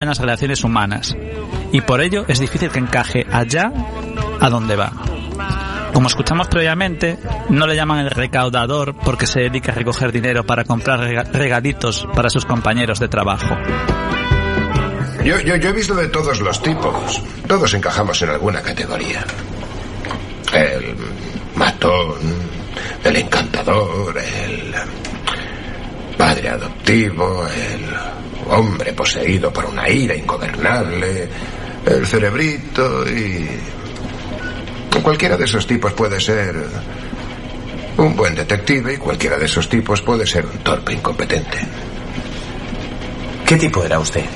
en las relaciones humanas, y por ello es difícil que encaje allá a donde va. Como escuchamos previamente, no le llaman el recaudador porque se dedica a recoger dinero para comprar regalitos para sus compañeros de trabajo. Yo he visto de todos los tipos. Todos encajamos en alguna categoría. El matón, el encantador, el padre adoptivo, el hombre poseído por una ira ingobernable, el cerebrito y... Cualquiera de esos tipos puede ser un buen detective y cualquiera de esos tipos puede ser un torpe incompetente. ¿Qué tipo era usted?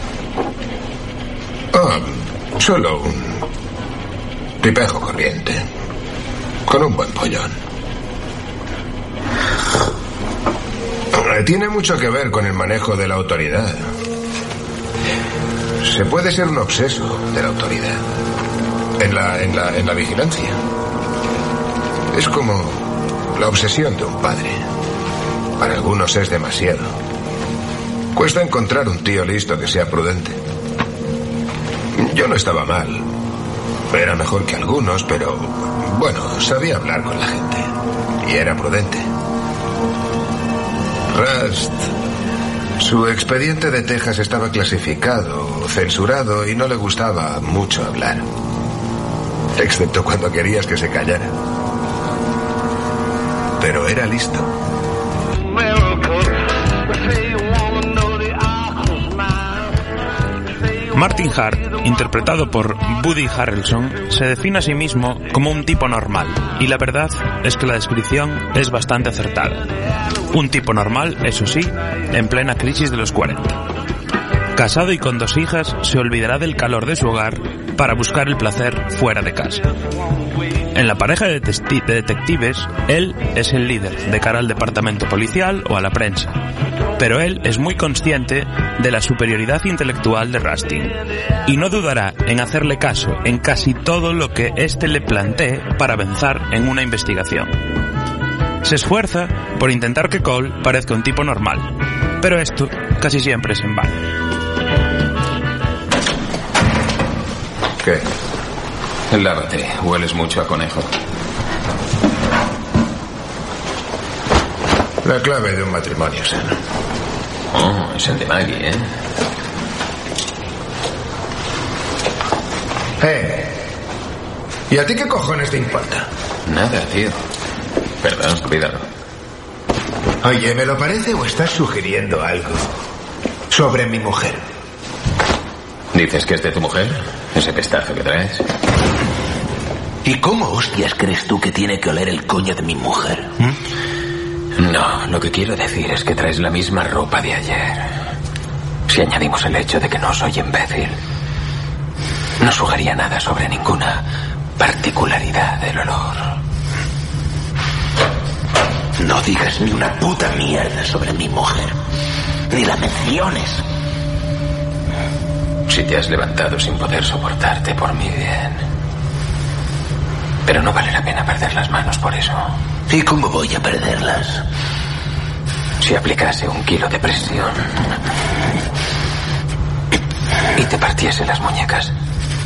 Solo un tipejo corriente, con un buen pollón. Tiene mucho que ver con el manejo de la autoridad. Se puede ser un obseso de la autoridad. En la vigilancia. Es como la obsesión de un padre. Para algunos es demasiado. Cuesta encontrar un tío listo que sea prudente. Yo no estaba mal. Era mejor que algunos, pero... bueno, sabía hablar con la gente. Y era prudente. Rust... Su expediente de Texas estaba clasificado, censurado y no le gustaba mucho hablar. Excepto cuando querías que se callara. Pero era listo. Martin Hart, interpretado por Woody Harrelson, se define a sí mismo como un tipo normal, y la verdad es que la descripción es bastante acertada. Un tipo normal, eso sí, en plena crisis de los 40. Casado y con 2 hijas, se olvidará del calor de su hogar para buscar el placer fuera de casa. En la pareja de detectives, él es el líder de cara al departamento policial o a la prensa, pero él es muy consciente de la superioridad intelectual de Rusty y no dudará en hacerle caso en casi todo lo que éste le plantee para avanzar en una investigación. Se esfuerza por intentar que Cole parezca un tipo normal, pero esto casi siempre es en vano. ¿Qué? Lávate, hueles mucho a conejo. La clave de un matrimonio sano. Oh, es el de Maggie, ¿Y a ti qué cojones te importa? Nada, tío. Perdón, cuidado. Oye, ¿me lo parece o estás sugiriendo algo sobre mi mujer? ¿Dices que es de tu mujer? Ese pestazo que traes. ¿Y cómo hostias crees tú que tiene que oler el coño de mi mujer? No, lo que quiero decir es que traes la misma ropa de ayer. Si añadimos el hecho de que no soy imbécil, no sugería nada sobre ninguna particularidad del olor. No digas ni una puta mierda sobre mi mujer. Ni la menciones. Si te has levantado sin poder soportarte, por mi bien. Pero no vale la pena perder las manos por eso. ¿Y cómo voy a perderlas? Si aplicase 1 kilo de presión y te partiese las muñecas.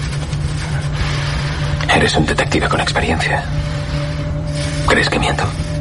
Eres un detective con experiencia. ¿Crees que miento?